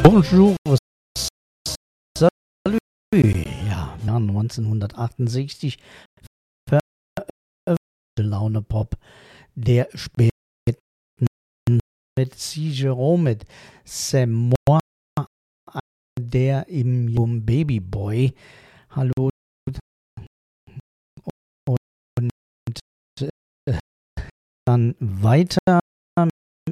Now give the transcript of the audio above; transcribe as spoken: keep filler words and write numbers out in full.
Bonjour, salut. Ja, ja, neunzehnhundertachtundsechzig veröffentlichte Laune Pop der späten mit C. Jerome mit C'est moi, der im Jungen Baby Boy. Hallo. Und äh, dann weiter